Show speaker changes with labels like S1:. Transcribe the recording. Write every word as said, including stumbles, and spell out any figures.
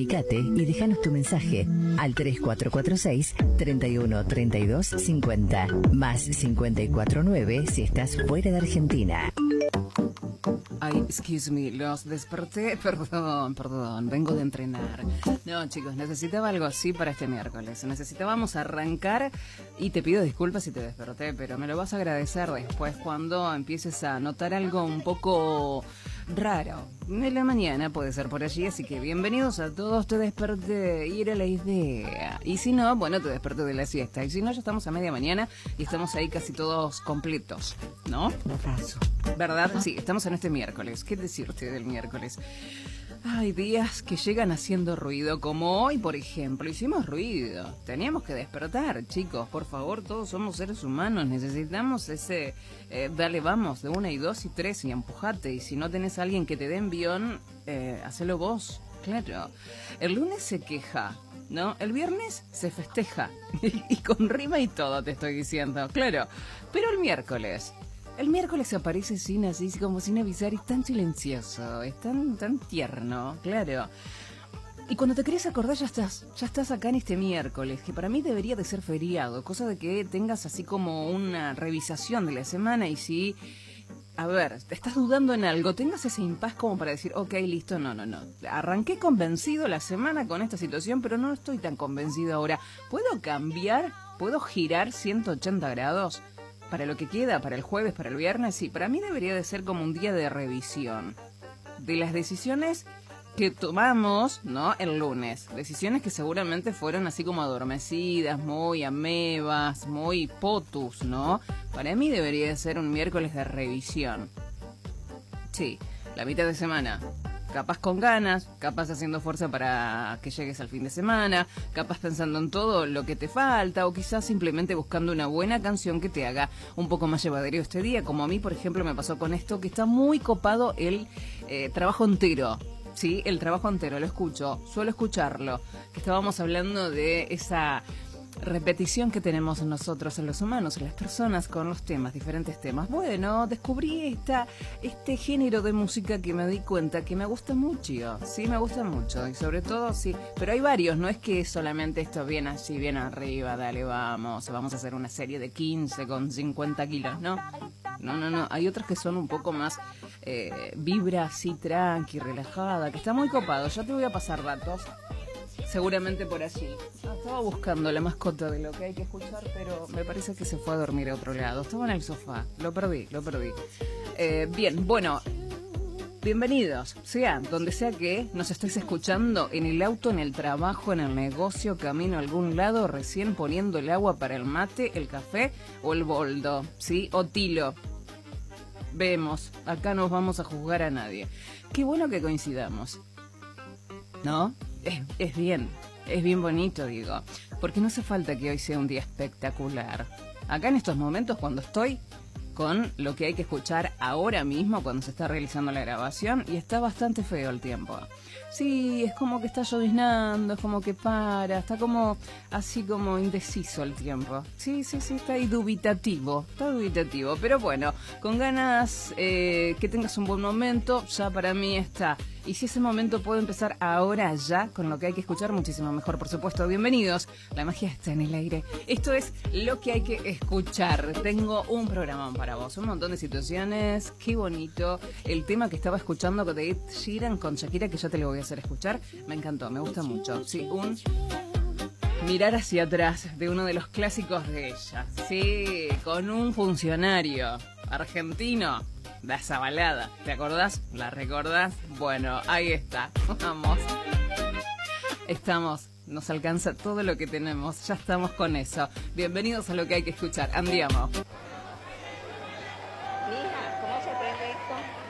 S1: Comunicate y déjanos tu mensaje al tres cuatro cuatro seis, treinta y uno, treinta y dos, cincuenta, más cincuenta y cuatro nueve si estás fuera de Argentina.
S2: Ay, excuse me, los desperté, perdón, perdón, vengo de entrenar. No, chicos, necesitaba algo así para este miércoles. Necesitábamos arrancar y te pido disculpas si te desperté, pero me lo vas a agradecer después cuando empieces a notar algo un poco raro. En la mañana puede ser por allí, así que bienvenidos a todos. Te desperté y era la idea. Y si no, bueno, te desperté de la siesta. Y si no, ya estamos a media mañana y estamos ahí casi todos completos, ¿no? ¿Verdad? Sí, estamos en este miércoles. ¿Qué decirte del miércoles? Hay días que llegan haciendo ruido, como hoy, por ejemplo. Hicimos ruido. Teníamos que despertar, chicos. Por favor, todos somos seres humanos. Necesitamos ese... Eh, dale, vamos, de una y dos y tres y empujate. Y si no tenés a alguien que te dé envión, eh, hacelo vos. Claro. El lunes se queja, ¿no? El viernes se festeja. Y con rima y todo, te estoy diciendo. Claro. Pero el miércoles... El miércoles aparece sin así, como sin avisar, es tan silencioso, es tan, tan tierno, claro. Y cuando te querés acordar ya estás, ya estás acá en este miércoles, que para mí debería de ser feriado, cosa de que tengas así como una revisación de la semana y si, a ver, te estás dudando en algo, tengas ese impas como para decir, ok, listo, no, no, no. Arranqué convencido la semana con esta situación, pero no estoy tan convencido ahora. ¿Puedo cambiar? ¿Puedo girar ciento ochenta grados? Para lo que queda, para el jueves, para el viernes, sí, para mí debería de ser como un día de revisión de las decisiones que tomamos, ¿no? El lunes. Decisiones que seguramente fueron así como adormecidas, muy amebas, muy potus, ¿no? Para mí debería de ser un miércoles de revisión. Sí, la mitad de semana. Capaz con ganas, capaz haciendo fuerza para que llegues al fin de semana, capaz pensando en todo lo que te falta o quizás simplemente buscando una buena canción que te haga un poco más llevadero este día, como a mí, por ejemplo, me pasó con esto, que está muy copado el eh, trabajo entero. Sí, el trabajo entero, lo escucho, suelo escucharlo, que estábamos hablando de esa repetición que tenemos nosotros en los humanos, en las personas, con los temas, diferentes temas. Bueno, descubrí esta, este género de música que me di cuenta que me gusta mucho, sí, me gusta mucho, y sobre todo, sí, pero hay varios, no es que solamente esto viene así, bien arriba, dale, vamos, vamos a hacer una serie de quince con cincuenta kilos, ¿no? No, no, no, hay otras que son un poco más eh, vibra así, tranqui, relajada, que está muy copado, ya te voy a pasar datos. Seguramente por allí. Ah, estaba buscando la mascota de lo que hay que escuchar, pero me parece que se fue a dormir a otro lado. Estaba en el sofá. Lo perdí, lo perdí. Eh, bien, bueno. Bienvenidos. Sea donde sea que nos estés escuchando, en el auto, en el trabajo, en el negocio, camino a algún lado, recién poniendo el agua para el mate, el café o el boldo, ¿sí? O tilo. Vemos. Acá no vamos a juzgar a nadie. Qué bueno que coincidamos, ¿no? Es, es bien, es bien bonito, digo, porque no hace falta que hoy sea un día espectacular. Acá en estos momentos, cuando estoy con lo que hay que escuchar ahora mismo, cuando se está realizando la grabación, y está bastante feo el tiempo. Sí, es como que está lloviznando, es como que para, está como así como indeciso el tiempo. Sí, sí, sí, está ahí dubitativo, está dubitativo, pero bueno, con ganas eh, que tengas un buen momento, ya para mí está. Y si ese momento puede empezar ahora ya, con lo que hay que escuchar, muchísimo mejor, por supuesto. Bienvenidos, la magia está en el aire. Esto es lo que hay que escuchar. Tengo un programa para vos, un montón de situaciones, qué bonito. El tema que estaba escuchando de Ed Sheeran con Shakira, que yo te lo voy a hacer escuchar, me encantó, me gusta mucho. Sí, un mirar hacia atrás de uno de los clásicos de ella. Sí, con un funcionario argentino. De esa balada, ¿te acordás? ¿La recordás? Bueno, ahí está, vamos. Estamos, nos alcanza todo lo que tenemos, ya estamos con eso. Bienvenidos a lo que hay que escuchar, andiamo.
S3: Mija, ¿cómo se prende esto?